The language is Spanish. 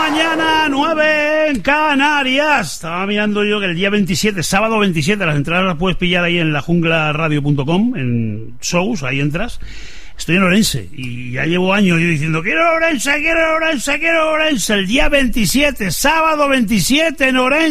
mañana, 9 en Canarias. Estaba mirando yo que el día 27, sábado 27, las entradas las puedes pillar ahí en lajunglaradio.com, en shows, ahí entras. Estoy en Orense y ya llevo años yo diciendo quiero Orense, el día 27, sábado 27 en Orense.